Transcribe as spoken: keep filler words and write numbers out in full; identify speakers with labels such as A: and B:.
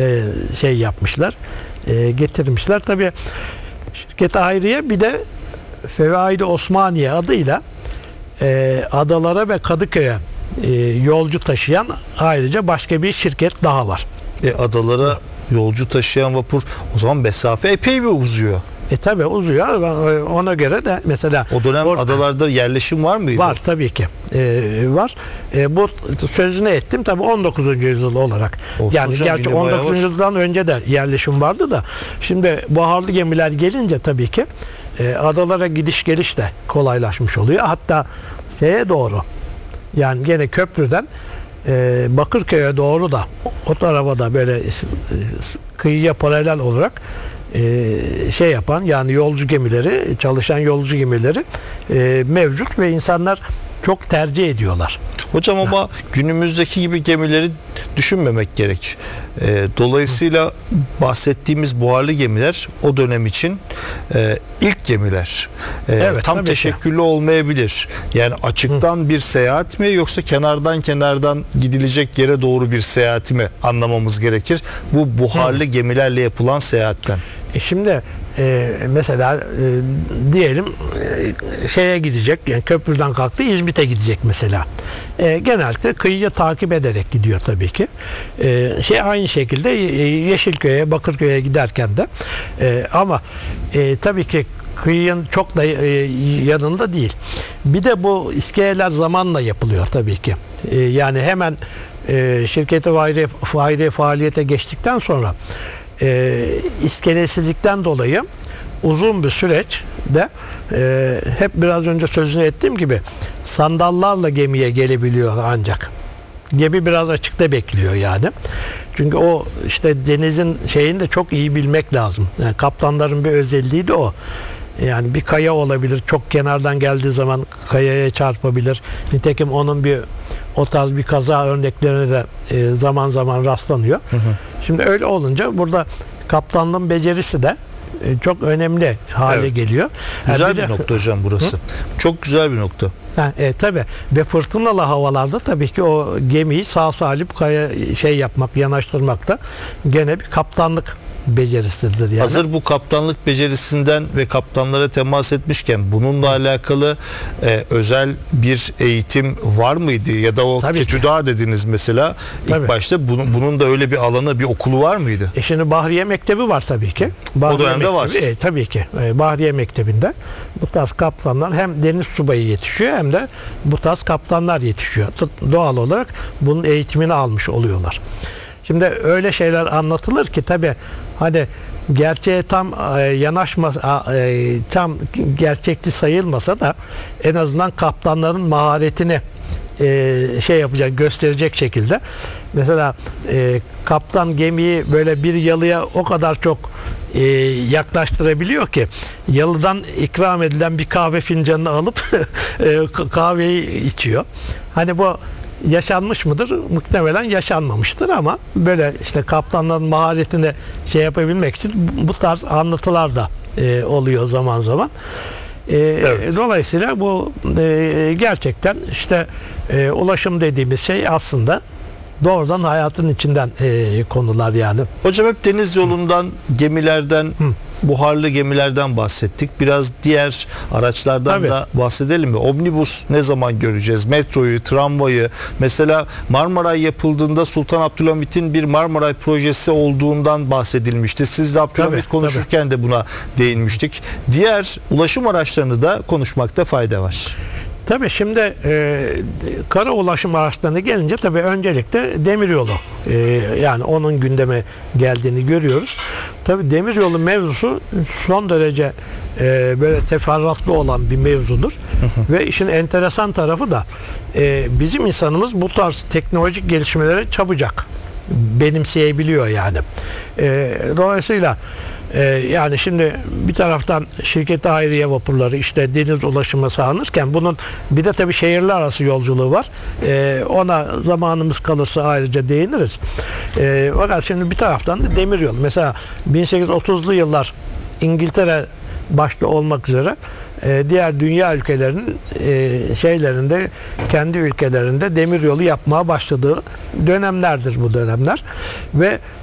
A: e, şey yapmışlar, e, getirmişler. Tabii şirket Hayriye bir de Fevaid-i Osmaniye adıyla e, adalara ve Kadıköy'e e, yolcu taşıyan ayrıca başka bir şirket daha var.
B: E, adalara yolcu taşıyan vapur, o zaman mesafe epey bir uzuyor.
A: E tabi uzuyor. Ona göre de mesela
B: o dönem or- adalarda yerleşim var mıydı?
A: Var tabii ki. E, var. E, bu sözünü ettim tabi on dokuzuncu yüzyıl olarak.
B: Olsun
A: yani
B: hocam,
A: gerçi on dokuzuncu yüzyıldan önce de yerleşim vardı da şimdi buharlı gemiler gelince tabii ki e, adalara gidiş geliş de kolaylaşmış oluyor. Hatta şeye doğru, yani gene köprüden e, Bakırköy'e doğru da o tarafa da böyle e, kıyıya paralel olarak e, şey yapan, yani yolcu gemileri, çalışan yolcu gemileri e, mevcut ve insanlar çok tercih ediyorlar.
B: Hocam ama ha. günümüzdeki gibi gemileri düşünmemek gerek. E, dolayısıyla bahsettiğimiz buharlı gemiler o dönem için e, ilk gemiler. E,
A: evet,
B: tam teşekküllü ki. olmayabilir. Yani açıktan Hı. bir seyahat mi, yoksa kenardan kenardan gidilecek yere doğru bir seyahati mi anlamamız gerekir? Bu buharlı Hı. gemilerle yapılan seyahatten.
A: E şimdi e, mesela e, diyelim e, şeye gidecek, yani köprüden kalktı İzmit'e gidecek mesela. E, genellikle kıyıya takip ederek gidiyor tabii ki. E, şey aynı şekilde e, Yeşilköy'e, Bakırköy'e giderken de e, ama e, tabii ki kıyının çok da e, yanında değil. Bir de bu iskeleler zamanla yapılıyor tabii ki. E, yani hemen e, şirketi Fahriye, Fahriye faaliyete geçtikten sonra E, iskelesizlikten dolayı uzun bir süreçte e, hep biraz önce sözünü ettiğim gibi sandallarla gemiye gelebiliyor ancak. Gemi biraz açıkta bekliyor yani. Çünkü o işte denizin şeyini de çok iyi bilmek lazım. Yani kaptanların bir özelliği de o. Yani bir kaya olabilir. Çok kenardan geldiği zaman kayaya çarpabilir. Nitekim onun bir o tarz bir kaza örneklerine de e, zaman zaman rastlanıyor. Hı hı. Şimdi öyle olunca burada kaptanlığın becerisi de e, çok önemli hale evet. geliyor.
B: Güzel yani bir, bir de, nokta hocam burası. Hı? Çok güzel bir nokta.
A: Ha, e, tabii ve fırtınalı havalarda tabii ki o gemiyi sağ salim kaya şey yapmak, yanaştırmak da gene bir kaptanlık becerisidir yani.
B: Hazır bu kaptanlık becerisinden ve kaptanlara temas etmişken bununla alakalı e, özel bir eğitim var mıydı? Ya da o Ketüda dediniz mesela ilk tabii. başta bunun, bunun da öyle bir alanı, bir okulu var mıydı?
A: E şimdi Bahriye Mektebi var tabii ki. Bahriye
B: o dönemde
A: Mektebi,
B: var.
A: E, tabii ki. E, Bahriye Mektebi'nde bu tarz kaptanlar hem deniz subayı yetişiyor hem de bu tarz kaptanlar yetişiyor. Doğal olarak bunun eğitimini almış oluyorlar. Şimdi öyle şeyler anlatılır ki tabii hani gerçeğe tam e, yanaşma e, tam gerçekçi sayılmasa da en azından kaptanların maharetini e, şey yapacak, gösterecek şekilde. Mesela e, kaptan gemiyi böyle bir yalıya o kadar çok e, yaklaştırabiliyor ki yalıdan ikram edilen bir kahve fincanını alıp e, kahveyi içiyor. Hani bu yaşanmış mıdır? Muhtemelen yaşanmamıştır ama böyle işte kaptanların maharetini şey yapabilmek için bu tarz anlatılar da e, oluyor zaman zaman. E, evet. Dolayısıyla bu e, gerçekten işte e, ulaşım dediğimiz şey aslında doğrudan hayatın içinden e, konular yani.
B: Hocam hep deniz yolundan, gemilerden, Hı. buharlı gemilerden bahsettik. Biraz diğer araçlardan Tabii. da bahsedelim mi? Omnibus ne zaman göreceğiz? Metroyu, tramvayı. Mesela Marmaray yapıldığında Sultan Abdülhamit'in bir Marmaray projesi olduğundan bahsedilmişti. Siz de Abdülhamit Tabii, konuşurken tabii. de buna değinmiştik. Diğer ulaşım araçlarını da konuşmakta fayda var.
A: Tabii şimdi e, kara ulaşım araçlarına gelince tabii öncelikle demiryolu e, yani onun gündeme geldiğini görüyoruz. Tabii demiryolu mevzusu son derece e, böyle teferruatlı olan bir mevzudur. Ve işin enteresan tarafı da e, bizim insanımız bu tarz teknolojik gelişmeleri çabucak benimseyebiliyor yani. E, dolayısıyla Ee, yani şimdi bir taraftan şirket Hayriye vapurları işte deniz ulaşımı sağlanırken bunun bir de tabii şehirler arası yolculuğu var. Ee, ona zamanımız kalırsa ayrıca değiniriz. Ee, fakat şimdi bir taraftan da demiryolu. Mesela bin sekiz yüz otuzlu yıllar İngiltere başta olmak üzere e, diğer dünya ülkelerinin e, şeylerinde kendi ülkelerinde demiryolu yapmaya başladığı dönemlerdir bu dönemler ve